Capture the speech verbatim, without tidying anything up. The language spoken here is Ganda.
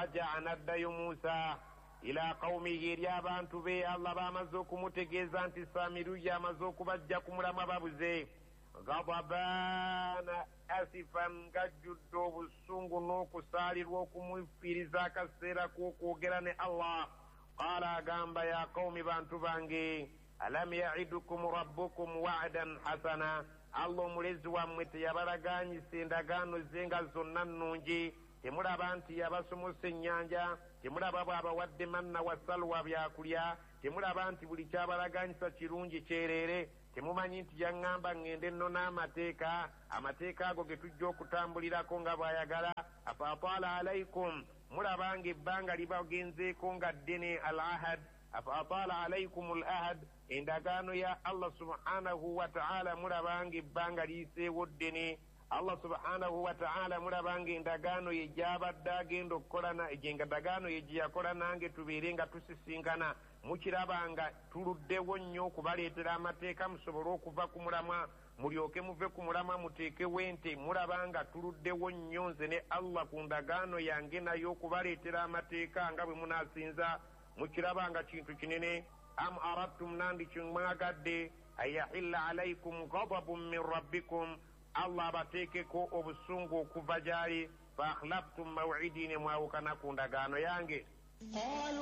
فرجع ندي موسى إلى قومه ريابان تبي الله بامزوك متجيزان تسامروا يا مزوك بجاكم رما بابزي غضبان أسفا قجدو بالسنغ نوكو سالي وكم في رزاك السيرة كوكو جراني الله قال أقام يا قوم بانتو بانجي ألم يعدكم ربكم وعدا حسنا الله ملزوا متيابرغاني سندغانو زنغا زنان نونجي temulaba nti yabasumusa ennyanja temulaba bw'abawadde manna wa salwa byakulya temulaba nti buli kyabalaganyisa kirungi kyereere temumanyi nti yaŋŋamba ŋŋende nno n'amateeka amateeka ago ge tujja okutambulirako nga bw'ayagala afa ataala alaikum mulaba nga ebbanga libagenzeeko nga ddene al ahad afa ataala alaikum al ahad endagaano ya allah subhanahu wa ta'ala mulaba nga ebbanga liyiseewo ddene Allah subhanahu wa ta'ala mulabanga endagaano ye gy'abadde agenda okukolana endagaano ye gye yakola nange tubeere nga tusisinkana mukiraba nga tuluddewo nnyo okubaleetera amateeka musobole okuva ku mulamwa mulyoke muve ku mulamwa muteekewo ente mulaba nga tuluddewo nnyo nze ne Allah ku ndagaano yange nayo okubaleetera amateeka nga bwe munaasinza mukiraba nga kintu kinene am aradtum nandi kimwagadde ayahilla alaikum ghadabun min rabbikum Allah bateekeko obusungu okuva gyali fa akhlaftum maw'idi ne mwawukana ku ndagaano yange.